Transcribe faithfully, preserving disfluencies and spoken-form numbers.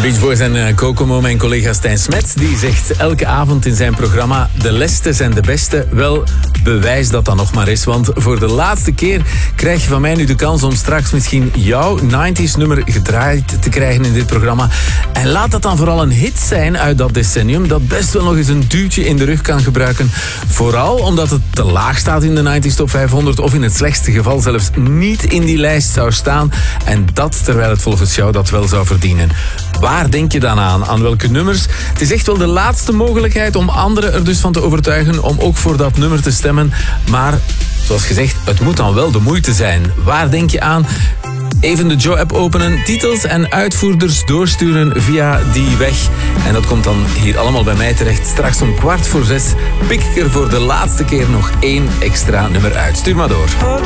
Beach Boys en uh, Kokomo, mijn collega Stijn Smets, die zegt elke avond in zijn programma: de leste zijn de beste. Wel, bewijs dat dan nog maar eens, want voor de laatste keer krijg je van mij nu de kans om straks misschien jouw nineties nummer gedraaid te krijgen in dit programma. En laat dat dan vooral een hit zijn uit dat decennium dat best wel nog eens een duwtje in de rug kan gebruiken. Vooral omdat het te laag staat in de nineties Top vijfhonderd of in het slechtste geval zelfs niet in die lijst zou staan. En dat terwijl het volgens jou dat wel zou verdienen. Waar denk je dan aan? Aan welke nummers? Het is echt wel de laatste mogelijkheid om anderen er dus van te overtuigen om ook voor dat nummer te stemmen. Maar zoals gezegd, het moet dan wel de moeite zijn. Waar denk je aan? Even de Joe-app openen, titels en uitvoerders doorsturen via die weg. En dat komt dan hier allemaal bij mij terecht. Straks om kwart voor zes pik ik er voor de laatste keer nog één extra nummer uit. Stuur maar door.